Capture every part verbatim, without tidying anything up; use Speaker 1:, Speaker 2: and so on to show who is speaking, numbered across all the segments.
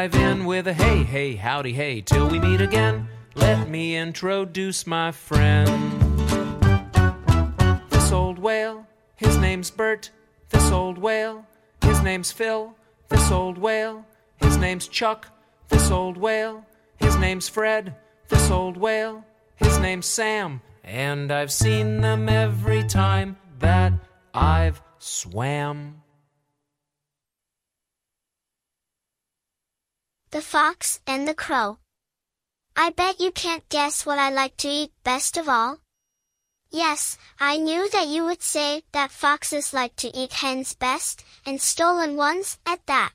Speaker 1: Dive in with a hey, hey, howdy, hey. Till we meet again, let me introduce my friend. This old whale, his name's Bert. This old whale, his name's Phil. This old whale, his name's Chuck. This old whale, his name's Fred. This old whale, his name's Sam. And I've seen them every time that I've swam.
Speaker 2: The Fox and the Crow. I bet you can't guess what I like to eat best of all. Yes, I knew that you would say that foxes like to eat hens best, and stolen ones at that.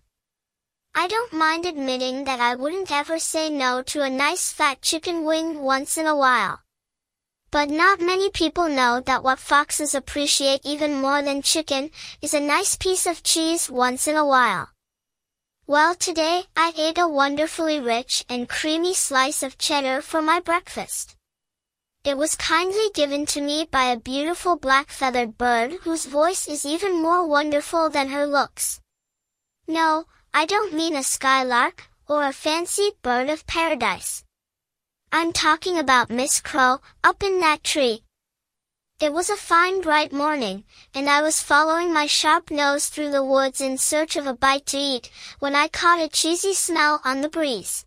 Speaker 2: I don't mind admitting that I wouldn't ever say no to a nice fat chicken wing once in a while. But not many people know that what foxes appreciate even more than chicken is a nice piece of cheese once in a while. Well, today I ate a wonderfully rich and creamy slice of cheddar for my breakfast. It was kindly given to me by a beautiful black-feathered bird whose voice is even more wonderful than her looks. No, I don't mean a skylark, or a fancy bird of paradise. I'm talking about Miss Crow, up in that tree. It was a fine bright morning, and I was following my sharp nose through the woods in search of a bite to eat, when I caught a cheesy smell on the breeze.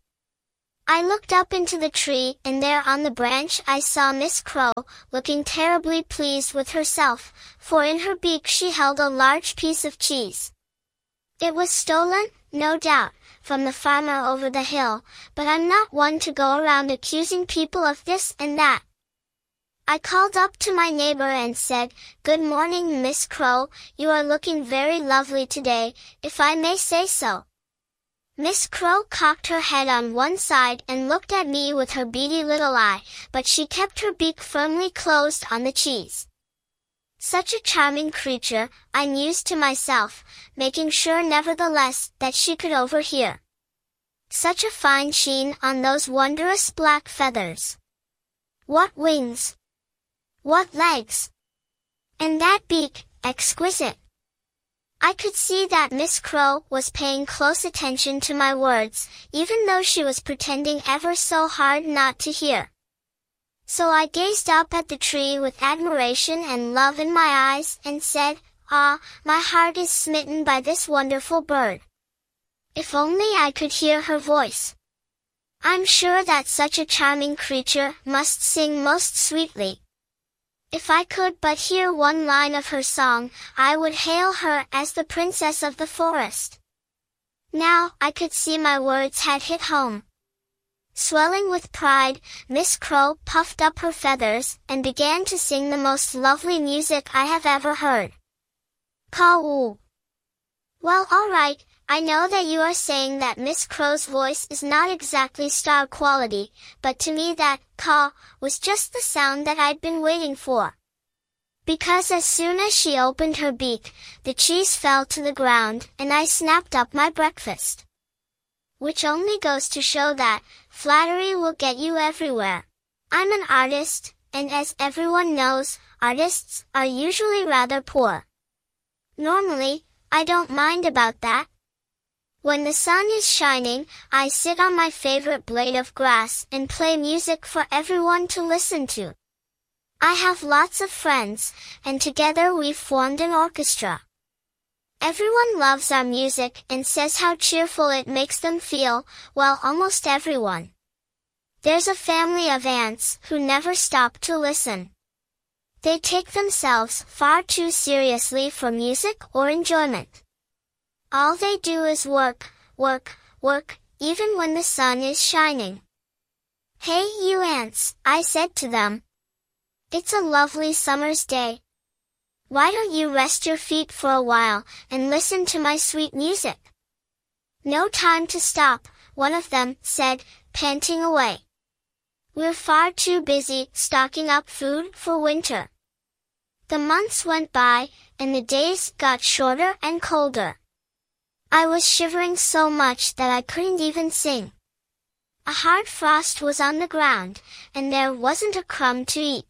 Speaker 2: I looked up into the tree, and there on the branch I saw Miss Crow, looking terribly pleased with herself, for in her beak she held a large piece of cheese. It was stolen, no doubt, from the farmer over the hill, but I'm not one to go around accusing people of this and that. I called up to my neighbor and said, "Good morning, Miss Crow, you are looking very lovely today, if I may say so." Miss Crow cocked her head on one side and looked at me with her beady little eye, but she kept her beak firmly closed on the cheese. Such a charming creature, I mused to myself, making sure nevertheless that she could overhear. Such a fine sheen on those wondrous black feathers. What wings! What legs! And that beak, exquisite! I could see that Miss Crow was paying close attention to my words, even though she was pretending ever so hard not to hear. So I gazed up at the tree with admiration and love in my eyes and said, "Ah, my heart is smitten by this wonderful bird. If only I could hear her voice. I'm sure that such a charming creature must sing most sweetly. If I could but hear one line of her song, I would hail her as the princess of the forest." Now, I could see my words had hit home. Swelling with pride, Miss Crow puffed up her feathers and began to sing the most lovely music I have ever heard. Caw-oo. Well, all right, I know that you are saying that Miss Crow's voice is not exactly star quality, but to me that caw was just the sound that I'd been waiting for. Because as soon as she opened her beak, the cheese fell to the ground and I snapped up my breakfast. Which only goes to show that flattery will get you everywhere. I'm an artist, and as everyone knows, artists are usually rather poor. Normally, I don't mind about that. When the sun is shining, I sit on my favorite blade of grass and play music for everyone to listen to. I have lots of friends, and together we've formed an orchestra. Everyone loves our music and says how cheerful it makes them feel, well, almost everyone. There's a family of ants who never stop to listen. They take themselves far too seriously for music or enjoyment. All they do is work, work, work, even when the sun is shining. "Hey, you ants," I said to them. "It's a lovely summer's day. Why don't you rest your feet for a while and listen to my sweet music?" "No time to stop," one of them said, panting away. "We're far too busy stocking up food for winter." The months went by, and the days got shorter and colder. I was shivering so much that I couldn't even sing. A hard frost was on the ground, and there wasn't a crumb to eat.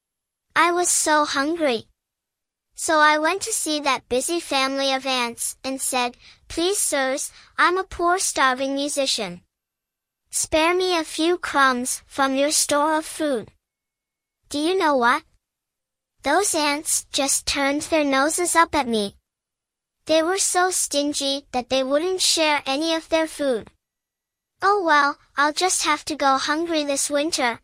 Speaker 2: I was so hungry. So I went to see that busy family of ants and said, Please, sirs, I'm a poor starving musician. Spare me a few crumbs from your store of food. Do you know what? Those ants just turned their noses up at me. They were so stingy that they wouldn't share any of their food. Oh well, I'll just have to go hungry this winter.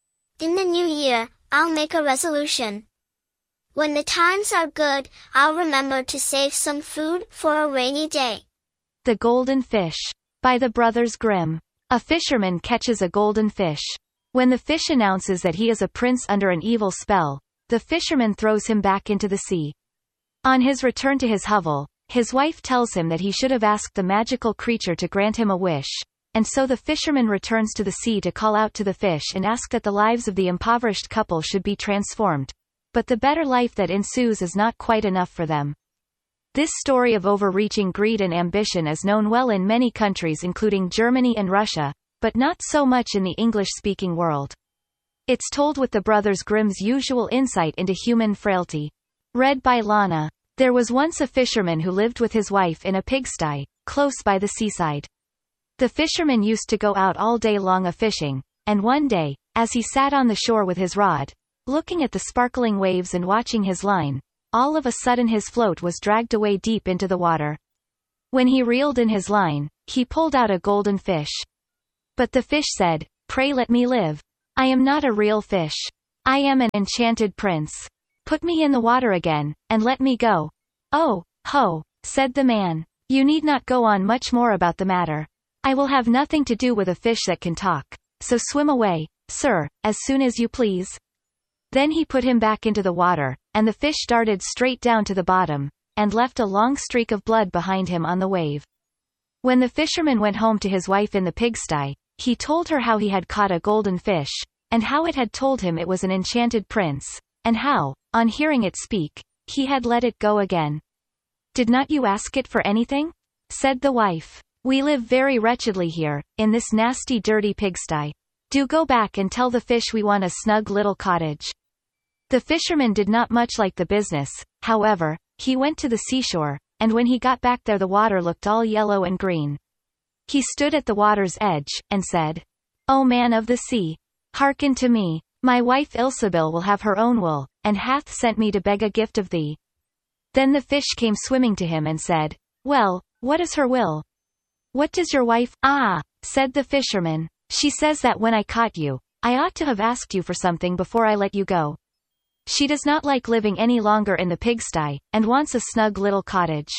Speaker 2: In the new year, I'll make a resolution. When the times are good, I'll remember to save some food for a rainy day.
Speaker 3: The Golden Fish. By the Brothers Grimm. A fisherman catches a golden fish. When the fish announces that he is a prince under an evil spell, the fisherman throws him back into the sea. On his return to his hovel, his wife tells him that he should have asked the magical creature to grant him a wish, and so the fisherman returns to the sea to call out to the fish and ask that the lives of the impoverished couple should be transformed. But the better life that ensues is not quite enough for them. This story of overreaching greed and ambition is known well in many countries including Germany and Russia, but not so much in the English-speaking world. It's told with the Brothers Grimm's usual insight into human frailty. Read by Lana. There was once a fisherman who lived with his wife in a pigsty, close by the seaside. The fisherman used to go out all day long a-fishing, and one day, as he sat on the shore with his rod, looking at the sparkling waves and watching his line, all of a sudden his float was dragged away deep into the water. When he reeled in his line, he pulled out a golden fish. But the fish said, "Pray let me live. I am not a real fish. I am an enchanted prince. Put me in the water again, and let me go." "Oh, ho," said the man. "You need not go on much more about the matter. I will have nothing to do with a fish that can talk, so swim away, sir, as soon as you please." Then he put him back into the water, and the fish darted straight down to the bottom, and left a long streak of blood behind him on the wave. When the fisherman went home to his wife in the pigsty, he told her how he had caught a golden fish, and how it had told him it was an enchanted prince, and how, on hearing it speak, he had let it go again. "Did not you ask it for anything?" said the wife. "We live very wretchedly here, in this nasty dirty pigsty. Do go back and tell the fish we want a snug little cottage." The fisherman did not much like the business, however. He went to the seashore, and when he got back there the water looked all yellow and green. He stood at the water's edge, and said, "O man of the sea, hearken to me. My wife Ilsebil will have her own will, and hath sent me to beg a gift of thee." Then the fish came swimming to him and said, "Well, what is her will?" "What does your wife—" "Ah," said the fisherman, "she says that when I caught you, I ought to have asked you for something before I let you go. She does not like living any longer in the pigsty, and wants a snug little cottage."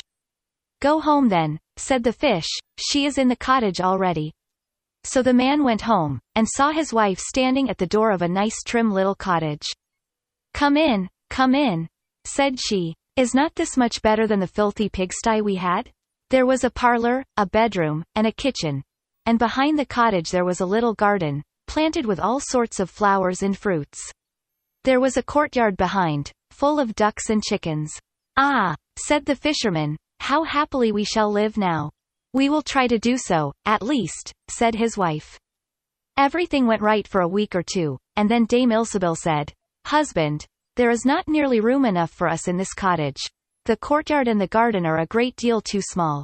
Speaker 3: "Go home then," said the fish, "she is in the cottage already." So the man went home, and saw his wife standing at the door of a nice trim little cottage. "Come in, come in," said she. "Is not this much better than the filthy pigsty we had?" There was a parlor, a bedroom, and a kitchen, and behind the cottage there was a little garden, planted with all sorts of flowers and fruits. There was a courtyard behind, full of ducks and chickens. "Ah," said the fisherman, "how happily we shall live now." "We will try to do so, at least," said his wife. Everything went right for a week or two, and then Dame Ilsebil said, "Husband, there is not nearly room enough for us in this cottage. The courtyard and the garden are a great deal too small.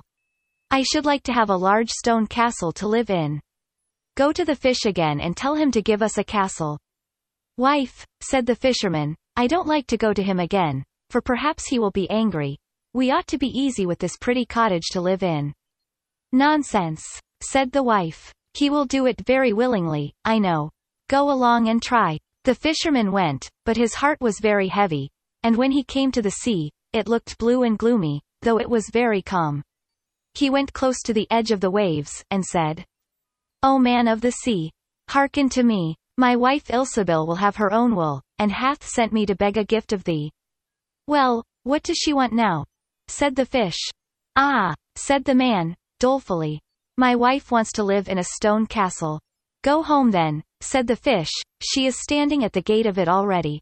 Speaker 3: I should like to have a large stone castle to live in. Go to the fish again and tell him to give us a castle." "Wife," said the fisherman, "I don't like to go to him again, for perhaps he will be angry. We ought to be easy with this pretty cottage to live in." "Nonsense," said the wife. "He will do it very willingly, I know. Go along and try." The fisherman went, but his heart was very heavy, and when he came to the sea, it looked blue and gloomy, though it was very calm. He went close to the edge of the waves, and said, "O man of the sea, hearken to me. My wife Ilsebil will have her own will, and hath sent me to beg a gift of thee." "Well, what does she want now?" said the fish. "Ah," said the man, dolefully, "my wife wants to live in a stone castle." "Go home then," said the fish, "she is standing at the gate of it already."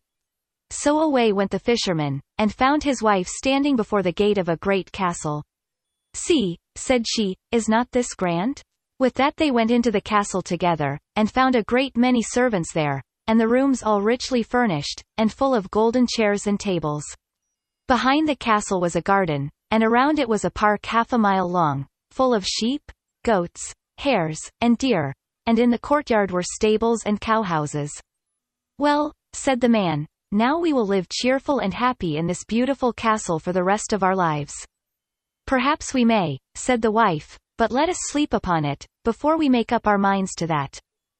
Speaker 3: So away went the fisherman, and found his wife standing before the gate of a great castle. "See," said she, "is not this grand?" With that they went into the castle together, and found a great many servants there, and the rooms all richly furnished, and full of golden chairs and tables. Behind the castle was a garden, and around it was a park half a mile long, full of sheep, goats, hares, and deer, and in the courtyard were stables and cowhouses. "Well," said the man, "now we will live cheerful and happy in this beautiful castle for the rest of our lives." "Perhaps we may," said the wife, "but let us sleep upon it, before we make up our minds to that."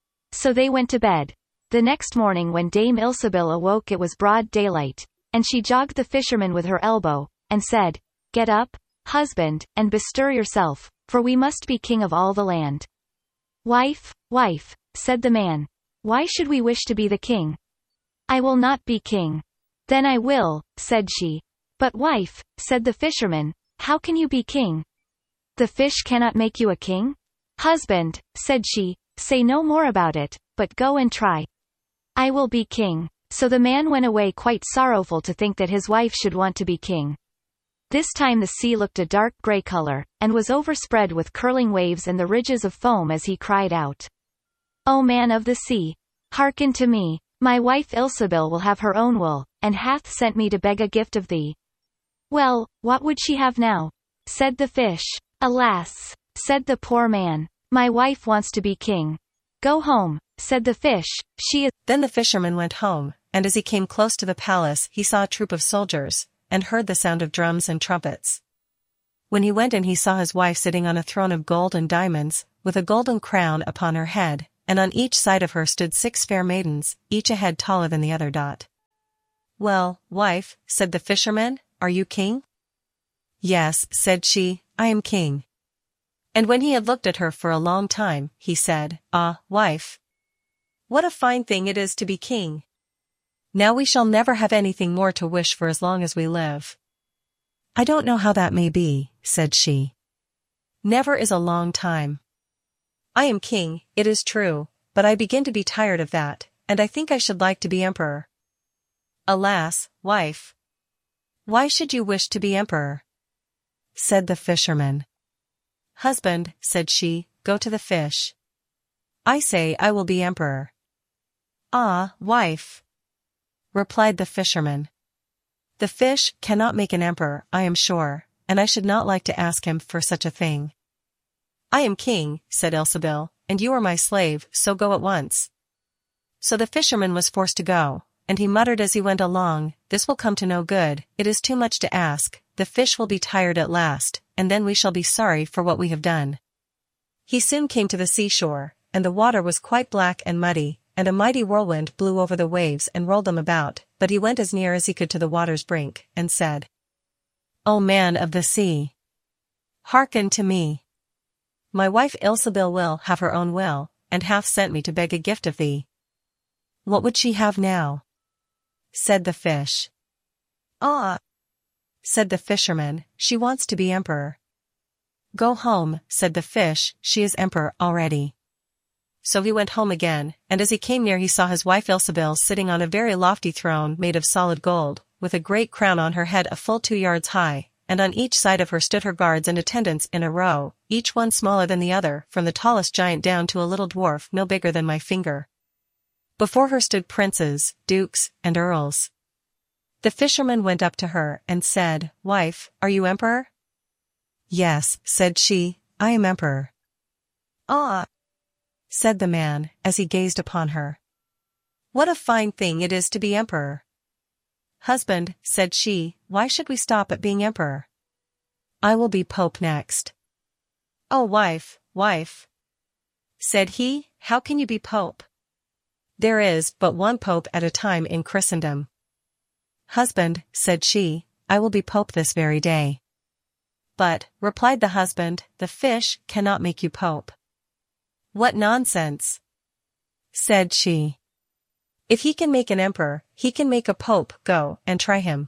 Speaker 3: So they went to bed. The next morning when Dame Ilsebil awoke it was broad daylight, and she jogged the fisherman with her elbow, and said, "Get up, husband, and bestir yourself, for we must be king of all the land." "Wife, wife," said the man, "why should we wish to be the king?" "I will not be king." "Then I will," said she. "But wife," said the fisherman, "how can you be king? The fish cannot make you a king?" "Husband," said she, "say no more about it, but go and try." "I will be king." So the man went away quite sorrowful to think that his wife should want to be king. This time the sea looked a dark grey color, and was overspread with curling waves and the ridges of foam as he cried out, "O man of the sea, hearken to me. My wife Ilsebil will have her own wool, and hath sent me to beg a gift of thee." "Well, what would she have now?" said the fish. "Alas," said the poor man, "my wife wants to be king." "Go home," said the fish, "she is—"
Speaker 4: Then the fisherman went home, and as he came close to the palace he saw a troop of soldiers, and heard the sound of drums and trumpets. When he went in he saw his wife sitting on a throne of gold and diamonds, with a golden crown upon her head, and on each side of her stood six fair maidens, each a head taller than the other. Dot. "Well, wife," said the fisherman, "are you king?" "Yes," said she, "I am king." And when he had looked at her for a long time, he said, "Ah, wife, what a fine thing it is to be king! Now we shall never have anything more to wish for as long as we live." "I don't know how that may be," said she. "Never is a long time. I am king, it is true, but I begin to be tired of that, and I think I should like to be emperor." "Alas, wife, why should you wish to be emperor?" said the fisherman. "Husband," said she, "go to the fish. I say I will be emperor." "Ah, wife," replied the fisherman, "the fish cannot make an emperor, I am sure, and I should not like to ask him for such a thing." "I am king," said Ilsebil, "and you are my slave, so go at once." So the fisherman was forced to go, and he muttered as he went along, "This will come to no good, it is too much to ask, the fish will be tired at last, and then we shall be sorry for what we have done." He soon came to the seashore, and the water was quite black and muddy, and a mighty whirlwind blew over the waves and rolled them about, but he went as near as he could to the water's brink, and said, "O man of the sea, hearken to me. My wife Ilsebil will have her own will, and hath sent me to beg a gift of thee." "What would she have now?" said the fish. "Ah," said the fisherman, "she wants to be emperor." "Go home," said the fish, "she is emperor already." So he went home again, and as he came near he saw his wife Ilsebil sitting on a very lofty throne made of solid gold, with a great crown on her head a full two yards high, and on each side of her stood her guards and attendants in a row, each one smaller than the other, from the tallest giant down to a little dwarf no bigger than my finger. Before her stood princes, dukes, and earls. The fisherman went up to her and said, "Wife, are you emperor?" "Yes," said she, "I am emperor." "Ah," said the man, as he gazed upon her, "what a fine thing it is to be emperor." "Husband," said she, "why should we stop at being emperor? I will be pope next." "Oh, wife, wife," said he, "how can you be pope? There is but one pope at a time in Christendom." "Husband," said she, "I will be pope this very day." "But," replied the husband, "the fish cannot make you pope." "What nonsense!" said she. "If he can make an emperor, he can make a pope. Go and try him."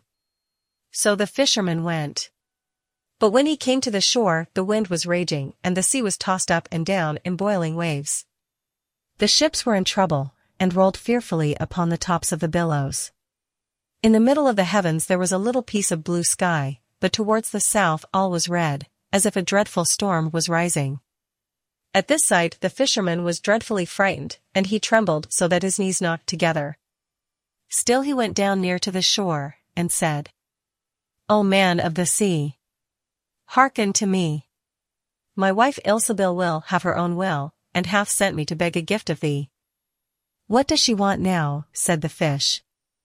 Speaker 4: So the fisherman went. But when he came to the shore, the wind was raging, and the sea was tossed up and down in boiling waves. The ships were in trouble, and rolled fearfully upon the tops of the billows. In the middle of the heavens there was a little piece of blue sky, but towards the south all was red, as if a dreadful storm was rising. At this sight the fisherman was dreadfully frightened, and he trembled so that his knees knocked together. Still he went down near to the shore, and said, "O man of the sea, Hearken to me. My wife Ilsebil will have her own will, and hath sent me to beg a gift of thee. What does she want now? Said the fish.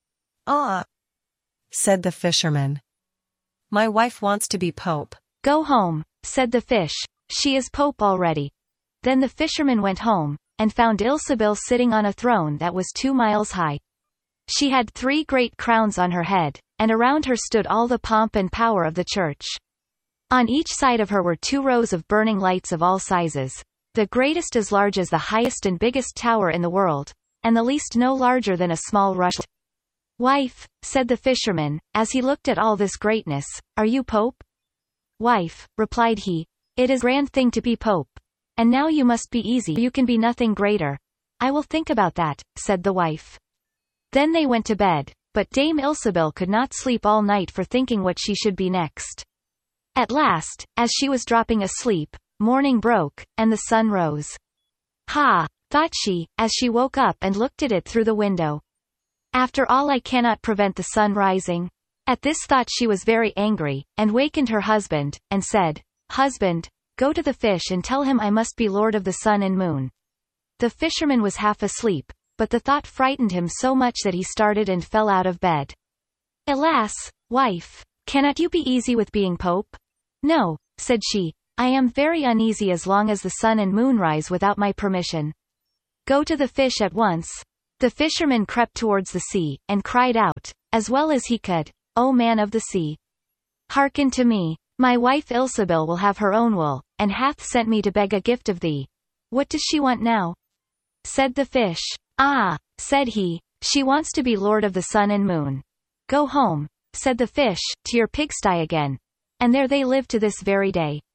Speaker 4: Ah, said the fisherman. My wife wants to be pope.
Speaker 3: Go home, said the fish, she is pope already. Then the fisherman went home, and found Ilsebil sitting on a throne that was two miles high. She had three great crowns on her head, and around her stood all the pomp and power of the church. On each side of her were two rows of burning lights of all sizes, the greatest as large as the highest and biggest tower in the world, and the least no larger than a small rush. Wife, said the fisherman, as he looked at all this greatness, are you pope? Wife, replied he, it is a grand thing to be pope. And now you must be easy, you can be nothing greater. I will think about that, said the wife. Then they went to bed, but Dame Ilsebil could not sleep all night for thinking what she should be next. At last, as she was dropping asleep, morning broke, and the sun rose. Ha, thought she, as she woke up and looked at it through the window. After all, I cannot prevent the sun rising. At this thought she was very angry, and wakened her husband, and said, Husband, go to the fish and tell him I must be lord of the sun and moon. The fisherman was half asleep, but the thought frightened him so much that he started and fell out of bed. Alas, wife, cannot you be easy with being pope? No, said she, I am very uneasy as long as the sun and moon rise without my permission. Go to the fish at once. The fisherman crept towards the sea, and cried out, as well as he could, O man of the sea! Hearken to me, my wife Ilsebil will have her own will, and hath sent me to beg a gift of thee. What does she want now? Said the fish. Ah, said he, she wants to be lord of the sun and moon. Go home, said the fish, to your pigsty again. And there they live to this very day.